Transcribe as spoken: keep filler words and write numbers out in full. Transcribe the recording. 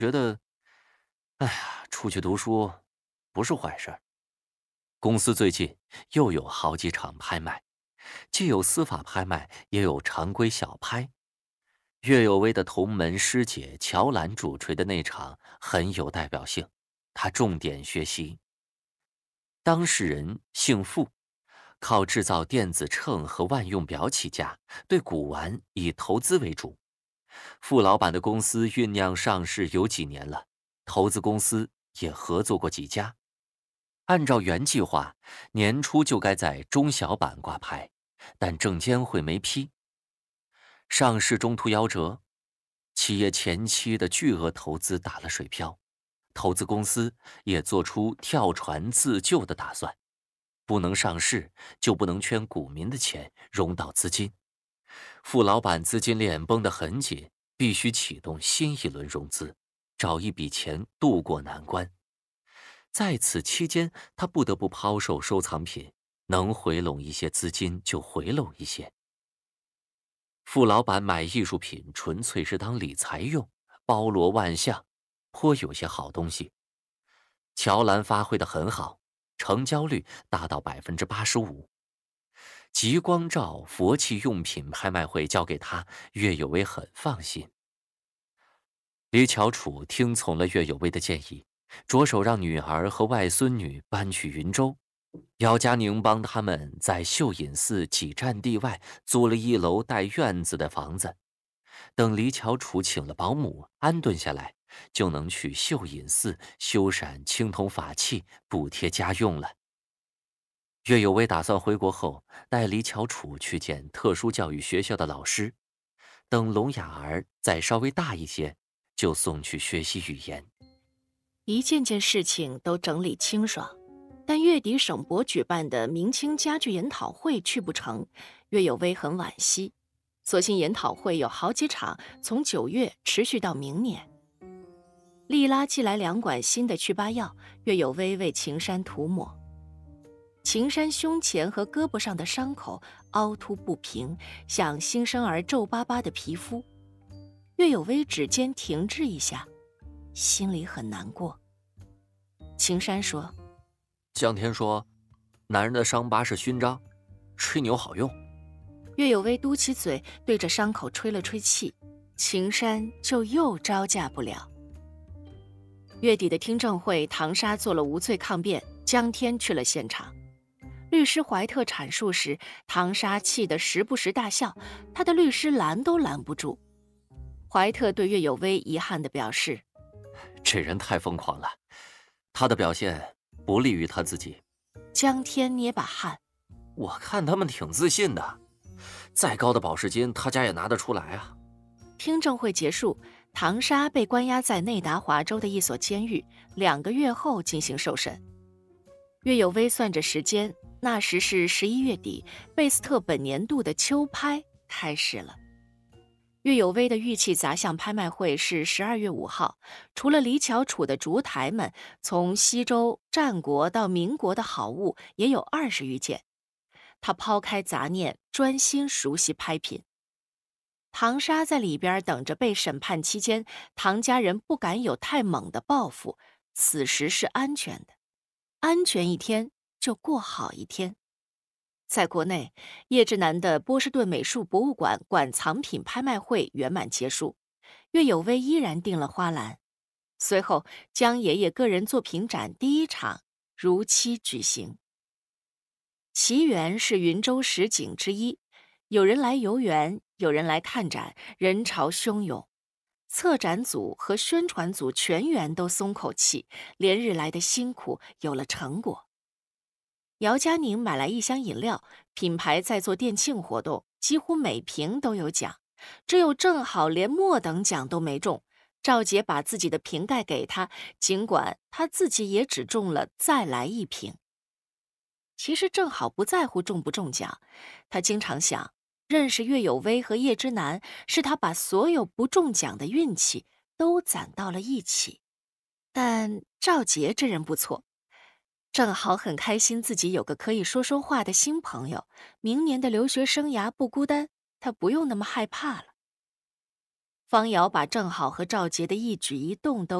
觉得，哎呀，出去读书不是坏事儿。公司最近又有好几场拍卖，既有司法拍卖，也有常规小拍。岳有为的同门师姐乔兰主持的那场很有代表性，她重点学习。当事人姓傅，靠制造电子秤和万用表起家，对古玩以投资为主。傅老板的公司酝酿上市有几年了，投资公司也合作过几家。按照原计划，年初就该在中小板挂牌，但证监会没批。上市中途夭折，企业前期的巨额投资打了水漂，投资公司也做出跳船自救的打算。不能上市，就不能圈股民的钱融到资金。傅老板资金链绷得很紧，必须启动新一轮融资，找一笔钱渡过难关。在此期间，他不得不抛售收藏品，能回笼一些资金就回笼一些。傅老板买艺术品纯粹是当理财用，包罗万象，颇有些好东西。乔兰发挥得很好，成交率达到百分之八十五。极光照佛器用品拍卖会交给他，岳有为很放心。李巧楚听从了岳有为的建议，着手让女儿和外孙女搬去云州。姚佳宁帮他们在秀隐寺几站地外租了一楼带院子的房子，等李巧楚请了保姆安顿下来，就能去秀隐寺修缮青铜法器，补贴家用了。岳有为打算回国后带李巧楚去见特殊教育学校的老师，等聋哑儿再稍微大一些，就送去学习语言。 一件件事情都整理清爽，但月底省博举办的明清家具研讨会去不成，岳有为很惋惜。所幸研讨会有好几场，从九月持续到明年。丽拉寄来两管新的祛疤药，岳有为为秦山涂抹。秦山胸前和胳膊上的伤口凹凸不平，像新生儿皱巴巴的皮肤。岳有为指尖停滞一下，心里很难过。秦山说： 江天说，男人的伤疤是勋章，吹牛好用。 岳有为嘟起嘴，对着伤口吹了吹气，秦山就又招架不了。月底的听证会，唐莎做了无罪抗辩，江天去了现场。律师怀特阐述时，唐莎气得时不时大笑，他的律师拦都拦不住。怀特对岳有为遗憾地表示： 这人太疯狂了，他的表现不利于他自己。 江天捏把汗： 我看他们挺自信的，再高的保释金他家也拿得出来啊。 听证会结束，唐莎被关押在内达华州的一所监狱，两个月后进行受审。岳有为算着时间，那时是十一月底，贝斯特本年度的秋拍开始了。岳有为的玉器杂项拍卖会是十二月五号，除了李巧楚的烛台们，从西周、战国到民国的好物也有二十余件。他抛开杂念，专心熟悉拍品。唐莎在里边等着被审判期间，唐家人不敢有太猛的报复，此时是安全的，安全一天就过好一天。在国内，叶之南的波士顿美术博物馆馆藏品拍卖会圆满结束，岳有为依然订了花篮。随后，江爷爷个人作品展第一场如期举行。奇园是云州十景之一，有人来游园，有人来看展，人潮汹涌。策展组和宣传组全员都松口气，连日来的辛苦有了成果。姚佳宁买来一箱饮料，品牌在做店庆活动，几乎每瓶都有奖，只有正好连末等奖都没中。赵杰把自己的瓶盖给他，尽管他自己也只中了再来一瓶。其实正好不在乎中不中奖，他经常想，认识岳有为和叶之南，是他把所有不中奖的运气都攒到了一起。但赵杰这人不错，正好很开心自己有个可以说说话的新朋友，明年的留学生涯不孤单，他不用那么害怕了。 方瑶把郑好和赵杰的一举一动都